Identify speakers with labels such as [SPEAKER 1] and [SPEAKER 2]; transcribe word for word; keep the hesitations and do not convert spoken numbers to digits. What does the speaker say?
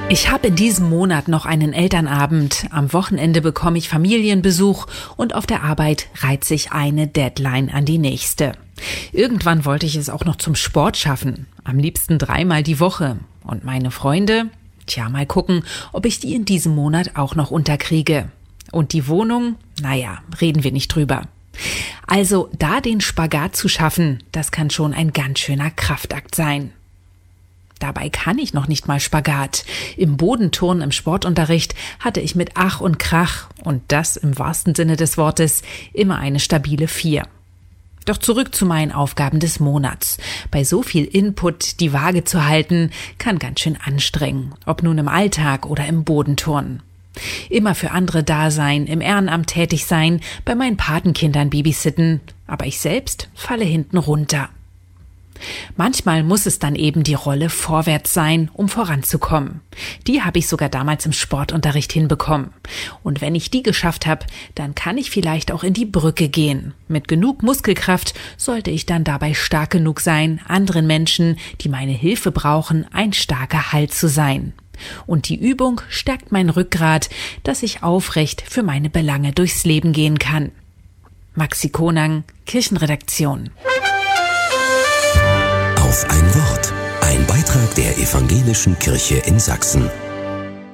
[SPEAKER 1] Ich habe in diesem Monat noch einen Elternabend, am Wochenende bekomme ich Familienbesuch und auf der Arbeit reiht sich eine Deadline an die nächste. Irgendwann wollte ich es auch noch zum Sport schaffen, am liebsten dreimal die Woche. Und meine Freunde, tja, mal gucken, ob ich die in diesem Monat auch noch unterkriege. Und die Wohnung, naja, reden wir nicht drüber. Also da den Spagat zu schaffen, das kann schon ein ganz schöner Kraftakt sein. Dabei kann ich noch nicht mal Spagat. Im Bodenturnen im Sportunterricht hatte ich mit Ach und Krach, und das im wahrsten Sinne des Wortes, immer eine stabile Vier. Doch zurück zu meinen Aufgaben des Monats. Bei so viel Input die Waage zu halten, kann ganz schön anstrengen, ob nun im Alltag oder im Bodenturnen. Immer für andere da sein, im Ehrenamt tätig sein, bei meinen Patenkindern babysitten, aber ich selbst falle hinten runter. Manchmal muss es dann eben die Rolle vorwärts sein, um voranzukommen. Die habe ich sogar damals im Sportunterricht hinbekommen. Und wenn ich die geschafft habe, dann kann ich vielleicht auch in die Brücke gehen. Mit genug Muskelkraft sollte ich dann dabei stark genug sein, anderen Menschen, die meine Hilfe brauchen, ein starker Halt zu sein. Und die Übung stärkt mein Rückgrat, dass ich aufrecht für meine Belange durchs Leben gehen kann. Maxi Konang, Kirchenredaktion.
[SPEAKER 2] Auf ein Wort. Ein Beitrag der Evangelischen Kirche in Sachsen.